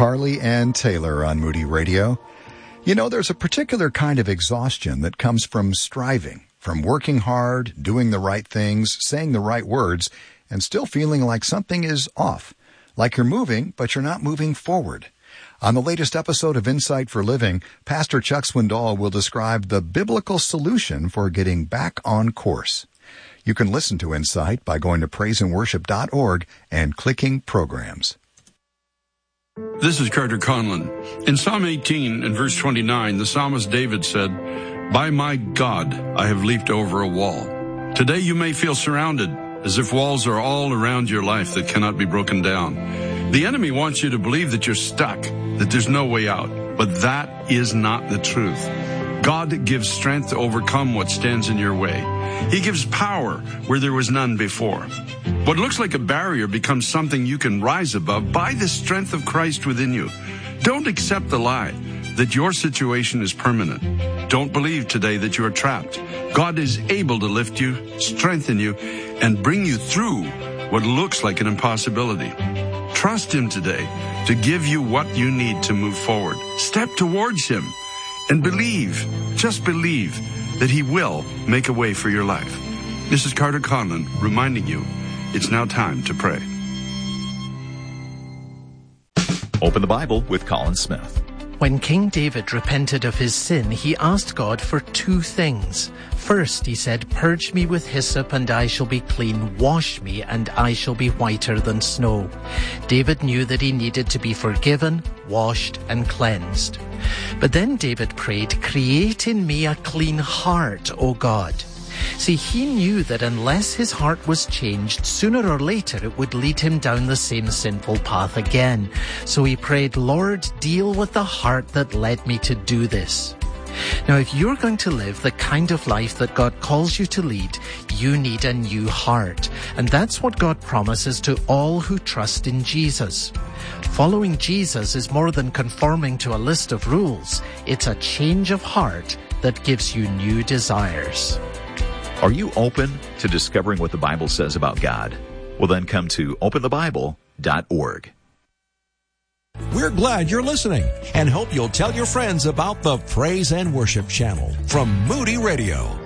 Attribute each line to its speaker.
Speaker 1: Carly Ann Taylor on Moody Radio. You know, there's a particular kind of exhaustion that comes from striving, from working hard, doing the right things, saying the right words, and still feeling like something is off. Like you're moving, but you're not moving forward. On the latest episode of Insight for Living, Pastor Chuck Swindoll will describe the biblical solution for getting back on course. You can listen to Insight by going to praiseandworship.org and clicking Programs.
Speaker 2: This is Carter Conlon. In Psalm 18 and verse 29, the psalmist David said, "By my God, I have leaped over a wall." Today you may feel surrounded, as if walls are all around your life that cannot be broken down. The enemy wants you to believe that you're stuck, that there's no way out. But that is not the truth. God gives strength to overcome what stands in your way. He gives power where there was none before. What looks like a barrier becomes something you can rise above by the strength of Christ within you. Don't accept the lie that your situation is permanent. Don't believe today that you are trapped. God is able to lift you, strengthen you, and bring you through what looks like an impossibility. Trust Him today to give you what you need to move forward. Step towards Him and believe, just believe, that He will make a way for your life. This is Carter Conlon reminding you it's now time to pray.
Speaker 3: Open the Bible with Colin Smith.
Speaker 4: When King David repented of his sin, he asked God for two things. First, he said, "Purge me with hyssop, and I shall be clean. Wash me, and I shall be whiter than snow." David knew that he needed to be forgiven, washed, and cleansed. But then David prayed, "Create in me a clean heart, O God." See, he knew that unless his heart was changed, sooner or later it would lead him down the same sinful path again. So he prayed, "Lord, deal with the heart that led me to do this." Now, if you're going to live the kind of life that God calls you to lead, you need a new heart. And that's what God promises to all who trust in Jesus. Following Jesus is more than conforming to a list of rules. It's a change of heart that gives you new desires.
Speaker 3: Are you open to discovering what the Bible says about God? Well, then come to openthebible.org.
Speaker 5: We're glad you're listening and hope you'll tell your friends about the Praise and Worship channel from Moody Radio.